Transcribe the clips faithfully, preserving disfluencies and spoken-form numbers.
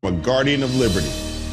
A guardian of liberty.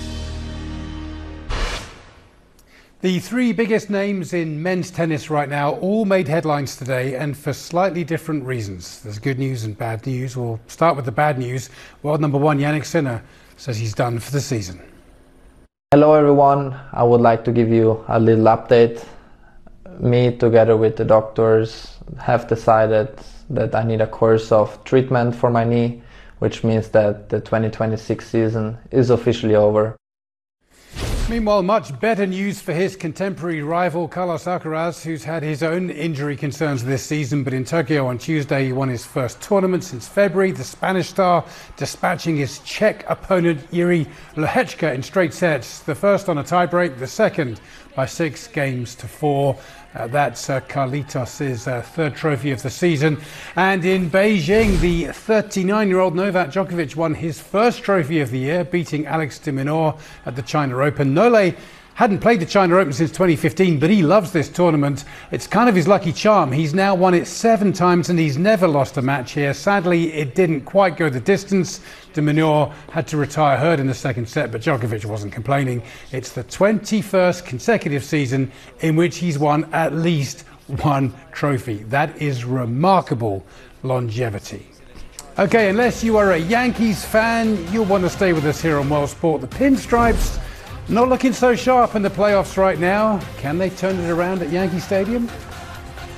The three biggest names in men's tennis right now all made headlines today, and for slightly different reasons. There's good news and bad news. We'll start with the bad news. World number one Jannik Sinner says he's done for the season. Hello everyone, I would like to give you a little update. Me together with the doctors have decided that I need a course of treatment for my knee, which means that the twenty twenty-six season is officially over. Meanwhile, much better news for his contemporary rival Carlos Alcaraz, who's had his own injury concerns this season, but in Tokyo on Tuesday he won his first tournament since February. The Spanish star dispatching his Czech opponent Jiří Lehečka in straight sets, the first on a tiebreak, the second by six games to four. Uh, that's uh, Carlitos' uh, third trophy of the season. And in Beijing, the thirty-nine-year-old Novak Djokovic won his first trophy of the year, beating Alex de Minaur at the China Open. Nole hadn't played the China Open since twenty fifteen, but he loves this tournament. It's kind of his lucky charm. He's now won it seven times and he's never lost a match here. Sadly, it didn't quite go the distance. De Minaur had to retire hurt in the second set, but Djokovic wasn't complaining. It's the twenty-first consecutive season in which he's won at least one trophy. That is remarkable longevity. Okay, unless you are a Yankees fan, you'll want to stay with us here on World Sport. The Pinstripes not looking so sharp in the playoffs right now. Can they turn it around at Yankee Stadium?